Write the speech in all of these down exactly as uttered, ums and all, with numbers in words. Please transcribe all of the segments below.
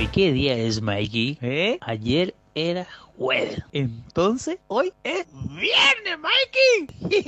¿Hoy qué día es, Mikey? ¿Eh? Ayer era jueves. Entonces, hoy es viernes, Mikey.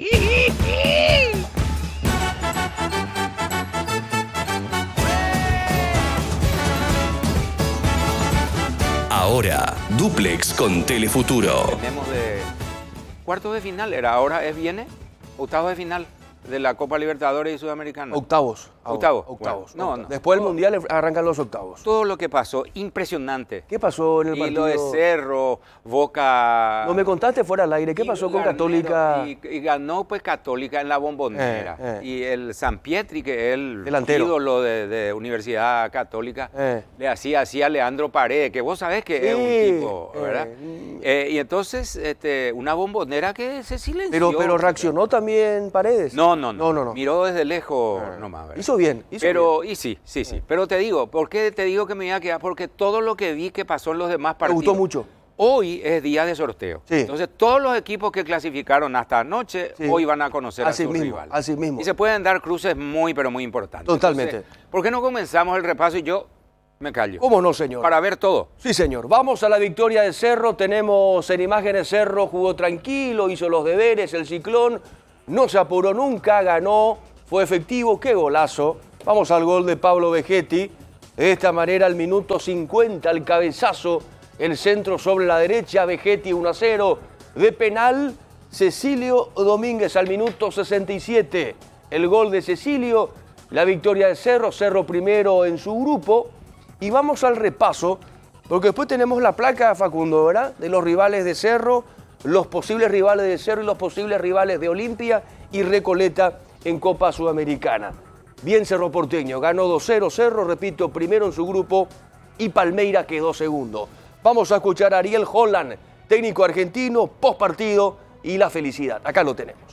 Ahora, Duplex con Telefuturo. Tenemos de cuartos de final, era ahora es viene, octavos de final de la Copa Libertadores y Sudamericana. Octavos. Octavos. Octavos. Bueno, no, octavos. no. Después del todo, Mundial arrancan los octavos. Todo lo que pasó, impresionante. ¿Qué pasó en el y partido? Y lo de Cerro, Boca... No me contaste fuera al aire. ¿Qué pasó con Garnero, Católica? Y, y ganó pues Católica en la Bombonera. Eh, eh. Y el San Pietri, que es el delantero, ídolo de, de Universidad Católica, eh. le hacía así a Leandro Paredes, que vos sabés que sí, es un tipo, ¿verdad? Eh. Eh, y entonces, este, una Bombonera que se silenció. Pero, pero reaccionó también Paredes. No, no, no. no, no, no. Miró desde lejos eh. nomás, ¿verdad? Hizo bien. Hizo pero, bien. y sí, sí, sí. Pero te digo, ¿por qué te digo que me iba a quedar? Porque todo lo que vi que pasó en los demás partidos. Me gustó mucho. Hoy es día de sorteo. Sí. Entonces, todos los equipos que clasificaron hasta anoche, sí, hoy van a conocer así a sus mismo, rivales. Así mismo. Y se pueden dar cruces muy, pero muy importantes. Totalmente. Entonces, ¿por qué no comenzamos el repaso y yo me callo? ¿Cómo no, señor? Para ver todo. Sí, señor. Vamos a la victoria de Cerro. Tenemos en imágenes Cerro, jugó tranquilo, hizo los deberes, el Ciclón. No se apuró nunca, ganó, fue efectivo. ¡Qué golazo! Vamos al gol de Pablo Vegetti. De esta manera, al minuto cincuenta, el cabezazo, el centro sobre la derecha, Vegetti uno a cero. De penal, Cecilio Domínguez al minuto sesenta y siete. El gol de Cecilio, la victoria de Cerro, Cerro primero en su grupo. Y vamos al repaso, porque después tenemos la placa, Facundo, ¿verdad? De los rivales de Cerro, los posibles rivales de Cerro y los posibles rivales de Olimpia y Recoleta en Copa Sudamericana. Bien Cerro Porteño, ganó dos cero Cerro, repito, primero en su grupo y Palmeira quedó segundo. Vamos a escuchar a Ariel Holland, técnico argentino, post partido y la felicidad. Acá lo tenemos.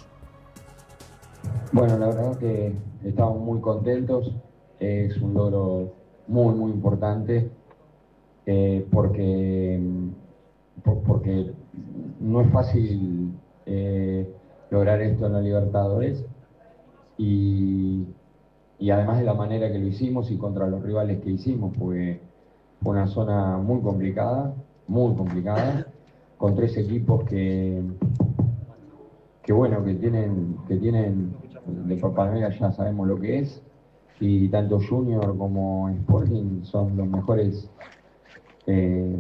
Bueno, la verdad que estamos muy contentos, es un logro muy, muy importante eh, porque, por, porque no es fácil eh, lograr esto en la Libertadores y... y además de la manera que lo hicimos y contra los rivales que hicimos, porque fue una zona muy complicada, muy complicada, con tres equipos que, que bueno, que tienen, que tienen, de Palmeiras ya sabemos lo que es, y tanto Junior como Sporting son los mejores, eh,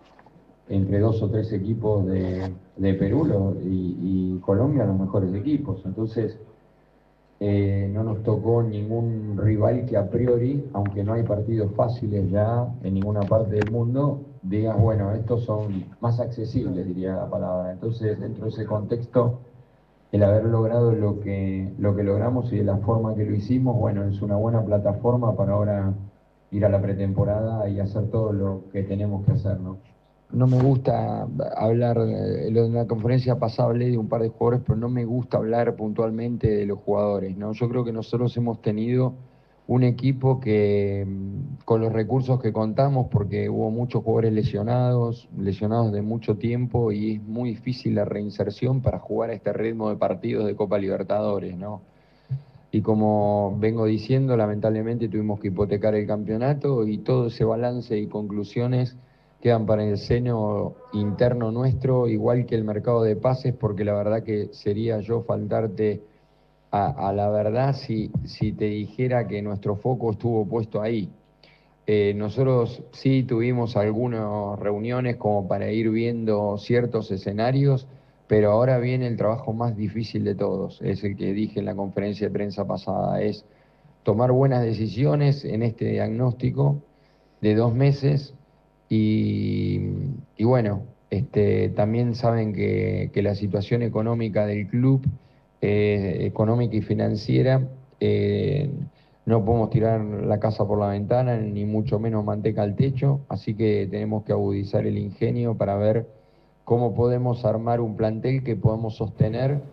entre dos o tres equipos de, de Perú lo, y, y Colombia los mejores equipos, entonces... Eh, no nos tocó ningún rival que a priori, aunque no hay partidos fáciles ya en ninguna parte del mundo, digas, bueno, estos son más accesibles, diría la palabra. Entonces, dentro de ese contexto, el haber logrado lo que, lo que logramos y de la forma que lo hicimos, bueno, es una buena plataforma para ahora ir a la pretemporada y hacer todo lo que tenemos que hacer, ¿no? No me gusta hablar, en la conferencia pasada hablé de un par de jugadores, pero no me gusta hablar puntualmente de los jugadores, ¿no? Yo creo que nosotros hemos tenido un equipo que, con los recursos que contamos, porque hubo muchos jugadores lesionados, lesionados de mucho tiempo, y es muy difícil la reinserción para jugar a este ritmo de partidos de Copa Libertadores, ¿no? Y como vengo diciendo, lamentablemente tuvimos que hipotecar el campeonato y todo ese balance y conclusiones quedan para el seno interno nuestro, igual que el mercado de pases, porque la verdad que sería yo faltarte a, a la verdad si, si te dijera que nuestro foco estuvo puesto ahí. Eh, nosotros sí tuvimos algunas reuniones como para ir viendo ciertos escenarios, pero ahora viene el trabajo más difícil de todos, es el que dije en la conferencia de prensa pasada, es tomar buenas decisiones en este diagnóstico de dos meses. Y, y bueno, este, también saben que, que la situación económica del club, eh, económica y financiera, eh, no podemos tirar la casa por la ventana, ni mucho menos manteca al techo, así que tenemos que agudizar el ingenio para ver cómo podemos armar un plantel que podamos sostener.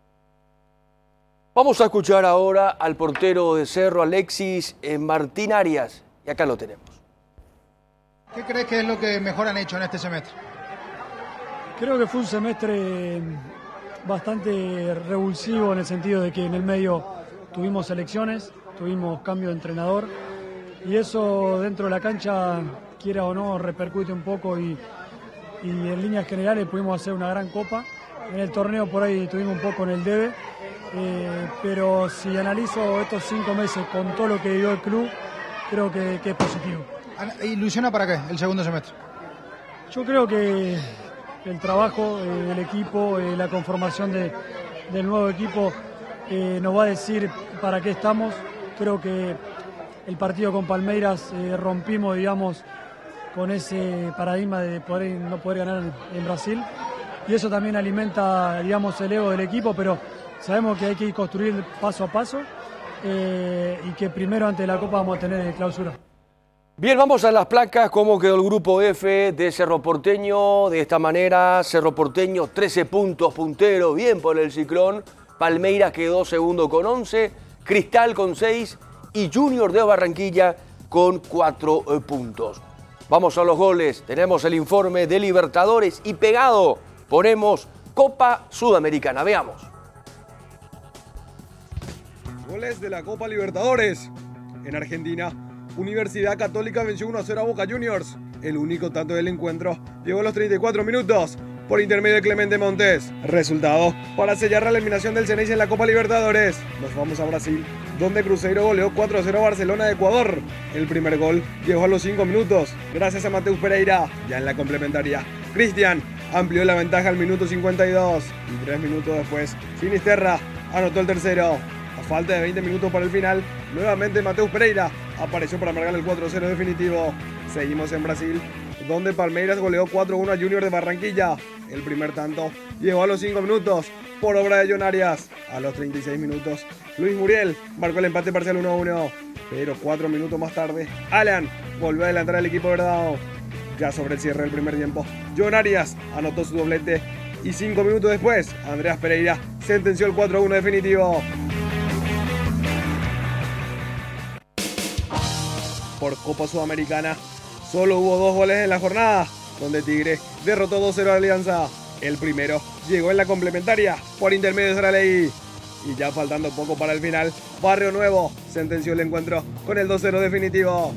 Vamos a escuchar ahora al portero de Cerro, Alexis Martín Arias, y acá lo tenemos. ¿Qué crees que es lo que mejor han hecho en este semestre? Creo que fue un semestre bastante revulsivo en el sentido de que en el medio tuvimos elecciones, tuvimos cambio de entrenador y eso dentro de la cancha, quiera o no, repercute un poco y, y en líneas generales pudimos hacer una gran copa. En el torneo por ahí tuvimos un poco en el debe, eh, pero si analizo estos cinco meses con todo lo que dio el club, creo que, que es positivo. ¿Ilusiona para qué el segundo semestre? Yo creo que el trabajo eh, del equipo, eh, la conformación de, del nuevo equipo eh, nos va a decir para qué estamos. Creo que el partido con Palmeiras eh, rompimos, digamos, con ese paradigma de poder, no poder ganar en, en Brasil, y eso también alimenta, digamos, el ego del equipo, pero sabemos que hay que ir construir paso a paso eh, y que primero antes de la Copa vamos a tener clausura. Bien, vamos a las placas. ¿Cómo quedó el grupo F de Cerro Porteño? De esta manera, Cerro Porteño trece puntos, puntero, bien por el Ciclón. Palmeiras quedó segundo con once, Cristal con seis y Junior de Barranquilla con cuatro eh, puntos. Vamos a los goles. Tenemos el informe de Libertadores y pegado ponemos Copa Sudamericana. Veamos. Goles de la Copa Libertadores. En Argentina, Universidad Católica venció uno a cero a Boca Juniors. El único tanto del encuentro llegó a los treinta y cuatro minutos por intermedio de Clemente Montes. Resultado para sellar la eliminación del Ceneice en la Copa Libertadores. Nos vamos a Brasil, donde Cruzeiro goleó cuatro a cero a Barcelona de Ecuador. El primer gol llegó a los cinco minutos, gracias a Mateus Pereira. Ya en la complementaria, Cristian amplió la ventaja al minuto cincuenta y dos. Y tres minutos después, Sinisterra anotó el tercero. A falta de veinte minutos para el final, nuevamente Mateus Pereira apareció para marcar el cuatro a cero definitivo. Seguimos en Brasil, donde Palmeiras goleó cuatro a uno a Junior de Barranquilla. El primer tanto llegó a los cinco minutos por obra de John Arias. A los treinta y seis minutos, Luis Muriel marcó el empate parcial uno a uno. Pero cuatro minutos más tarde, Alan volvió a adelantar al equipo verdado. Ya sobre el cierre del primer tiempo, John Arias anotó su doblete. Y cinco minutos después, Andreas Pereira sentenció el cuatro a uno definitivo. Por Copa Sudamericana, solo hubo dos goles en la jornada, donde Tigre derrotó dos a cero a Alianza. El primero llegó en la complementaria por intermedio de Saraley. Y ya faltando poco para el final, Barrio Nuevo sentenció el encuentro con el dos a cero definitivo.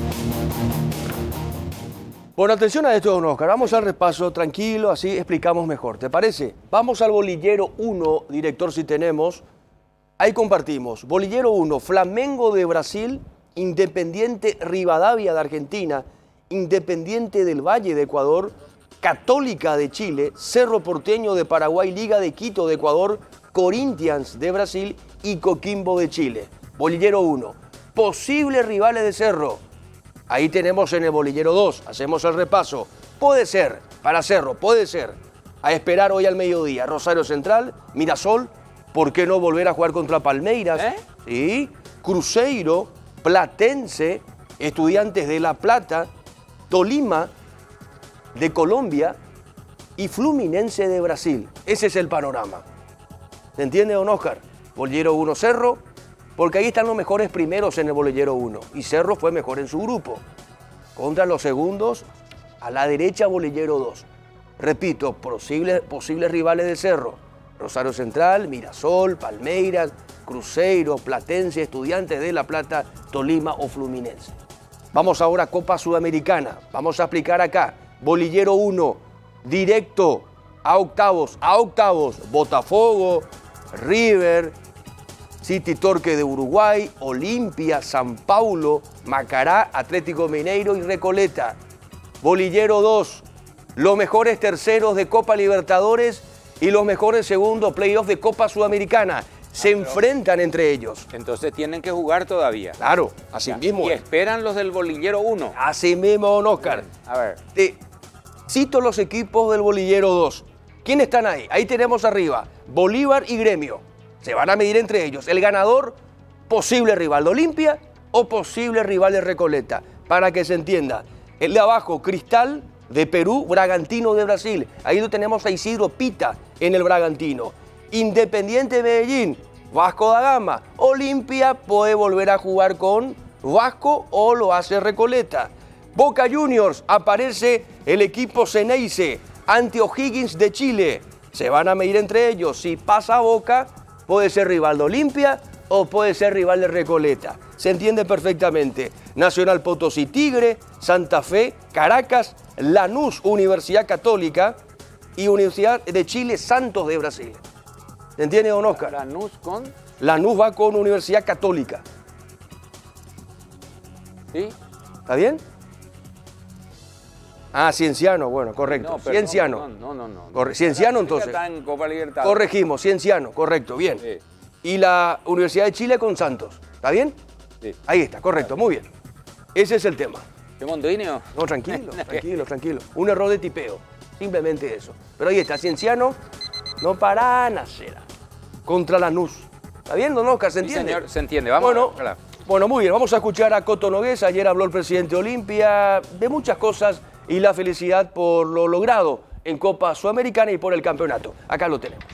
Bueno, atención a esto, don Oscar. Vamos al repaso, tranquilo, así explicamos mejor. ¿Te parece? Vamos al bolillero uno, director, si tenemos. Ahí compartimos. Bolillero uno, Flamengo de Brasil, Independiente Rivadavia de Argentina, Independiente del Valle de Ecuador, Católica de Chile, Cerro Porteño de Paraguay, Liga de Quito de Ecuador, Corinthians de Brasil y Coquimbo de Chile. Bolillero uno. Posibles rivales de Cerro. Ahí tenemos en el bolillero dos. Hacemos el repaso. Puede ser, para Cerro, puede ser, a esperar hoy al mediodía, Rosario Central, Mirasol, ¿por qué no volver a jugar contra Palmeiras? ¿Eh? Sí, Cruzeiro, Platense, Estudiantes de La Plata, Tolima de Colombia y Fluminense de Brasil. Ese es el panorama. ¿Se entiende, don Oscar? Bolillero uno Cerro, porque ahí están los mejores primeros en el bolillero uno. Y Cerro fue mejor en su grupo. Contra los segundos, a la derecha bolillero dos. Repito, posibles, posibles rivales de Cerro. Rosario Central, Mirasol, Palmeiras, Cruzeiro, Platense, Estudiantes de La Plata, Tolima o Fluminense. Vamos ahora a Copa Sudamericana. Vamos a aplicar acá. Bolillero uno, directo a octavos, a octavos. Botafogo, River, City Torque de Uruguay, Olimpia, San Paulo, Macará, Atlético Mineiro y Recoleta. Bolillero dos, los mejores terceros de Copa Libertadores y los mejores segundos playoffs de Copa Sudamericana. Se enfrentan entre ellos. Entonces tienen que jugar todavía. Claro, así Ya. mismo. Y esperan los del bolillero uno. Así mismo, don Oscar. A ver. Te cito los equipos del bolillero dos. ¿Quiénes están ahí? Ahí tenemos arriba Bolívar y Gremio. Se van a medir entre ellos. El ganador, posible rival de Olimpia o posible rival de Recoleta. Para que se entienda. El de abajo, Cristal de Perú, Bragantino de Brasil. Ahí lo tenemos a Isidro Pita en el Bragantino. Independiente Medellín, Vasco da Gama. Olimpia puede volver a jugar con Vasco o lo hace Recoleta. Boca Juniors, aparece el equipo Ceneice ante O'Higgins de Chile. Se van a medir entre ellos. Si pasa Boca, puede ser rival de Olimpia o puede ser rival de Recoleta. Se entiende perfectamente. Nacional Potosí Tigre, Santa Fe, Caracas, Lanús Universidad Católica y Universidad de Chile Santos de Brasil. ¿Entiende, don Oscar? Lanús con... Lanús va con Universidad Católica. ¿Sí? ¿Está bien? Ah, Cienciano, bueno, correcto. No, perdón, Cienciano. perdón, no, no, no. Corre- Cienciano, entonces. Está en Copa Libertadores. Corregimos, Cienciano, correcto, bien. Sí. Y la Universidad de Chile con Santos. ¿Está bien? Sí. Ahí está, correcto, muy bien. Ese es el tema. ¿Qué Mondoinio? No, tranquilo, tranquilo, tranquilo. Un error de tipeo, simplemente eso. Pero ahí está, Cienciano, no para nacera. Contra Lanús. ¿Está bien, don Oscar? ¿Se Sí, entiende? señor, se entiende. Vamos bueno, a ver. bueno, muy bien. Vamos a escuchar a Coto Nogués. Ayer habló el presidente Olimpia de muchas cosas y la felicidad por lo logrado en Copa Sudamericana y por el campeonato. Acá lo tenemos.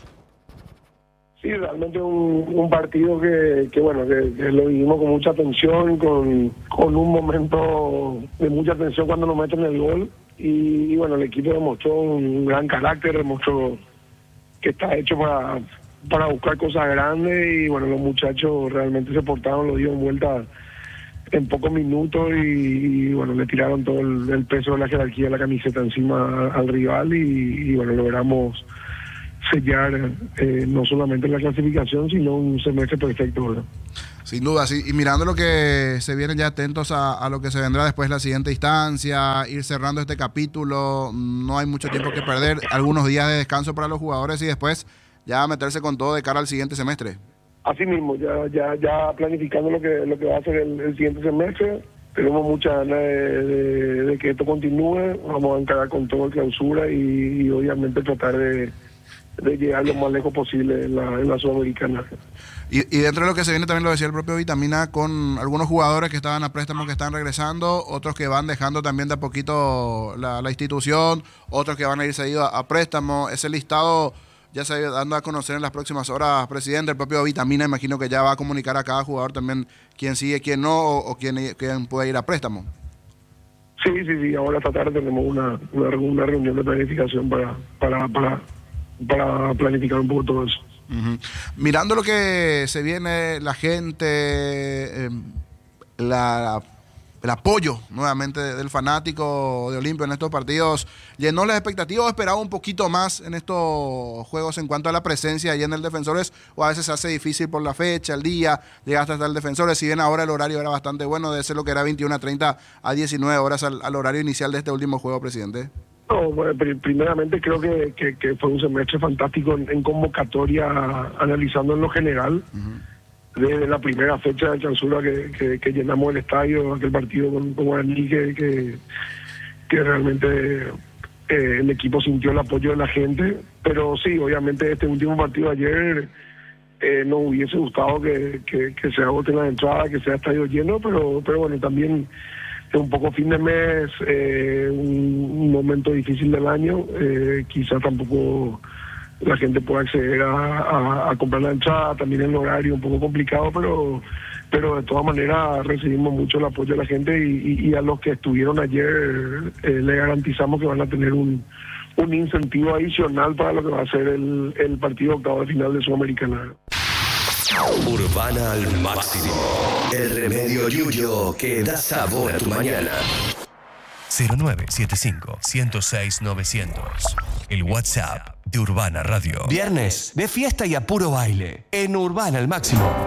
Sí, realmente un, un partido que, que bueno, que, que lo vivimos con mucha tensión, con, con un momento de mucha tensión cuando nos meten el gol. Y, y bueno, el equipo demostró un gran carácter, demostró que está hecho para, para buscar cosas grandes. Y bueno, los muchachos realmente se portaron, lo dieron vuelta en pocos minutos y, y bueno, le tiraron todo el, el peso de la jerarquía de la camiseta encima al rival y, y bueno, logramos sellar eh, no solamente la clasificación, sino un semestre perfecto, ¿verdad? Sin duda, sí. Y mirando lo que se vienen ya atentos a, a lo que se vendrá después la siguiente instancia, ir cerrando este capítulo, no hay mucho tiempo que perder, algunos días de descanso para los jugadores y después ya meterse con todo de cara al siguiente semestre. Así mismo, ya ya ya planificando lo que lo que va a ser el, el siguiente semestre. Tenemos mucha ganas de, de, de que esto continúe. Vamos a encarar con todo el clausura y, y obviamente tratar de, de llegar lo más lejos posible en la, en la Sudamericana. Y, y dentro de lo que se viene también lo decía el propio Vitamina, con algunos jugadores que estaban a préstamo que están regresando, otros que van dejando también de a poquito la, la institución, otros que van a ir seguidos a, a préstamo. Ese listado ya se va dando a conocer en las próximas horas, presidente. El propio Vitamina imagino que ya va a comunicar a cada jugador también quién sigue, quién no, o, o quién, quién puede ir a préstamo. Sí, sí, sí. Ahora esta tarde tenemos una, una, una reunión de planificación para, para, para, para planificar un poco todo eso. Uh-huh. Mirando lo que se viene, la gente, eh, la, el apoyo nuevamente del fanático de Olimpia en estos partidos, ¿llenó las expectativas o esperaba un poquito más en estos juegos en cuanto a la presencia allí en el Defensores? ¿O a veces se hace difícil por la fecha, el día, llegaste hasta el Defensores? Si bien ahora el horario era bastante bueno, debe ser lo que era veintiuna treinta a diecinueve horas al, al horario inicial de este último juego, presidente. No, bueno, primeramente creo que, que, que fue un semestre fantástico en, en convocatoria, analizando en lo general. Uh-huh. Desde la primera fecha de clausura que, que, que llenamos el estadio, aquel partido con, con Guaraní, que, que, que realmente eh, el equipo sintió el apoyo de la gente. Pero sí, obviamente este último partido de ayer eh, nos hubiese gustado que, que, que se agoten las entradas, que sea estadio lleno, pero, pero bueno, también un poco fin de mes, eh, un, un momento difícil del año, eh, quizá tampoco la gente pueda acceder a, a, a comprar la entrada, también el horario un poco complicado, pero pero de todas maneras recibimos mucho el apoyo de la gente y, y, y a los que estuvieron ayer eh, le garantizamos que van a tener un, un incentivo adicional para lo que va a ser el, el partido octavo de final de Sudamericana. Urbana al máximo. El remedio Yuyo que da sabor a tu mañana. cero nueve siete cinco, uno cero seis, novecientos. El WhatsApp de Urbana Radio. Viernes de fiesta y a puro baile. En Urbana al máximo.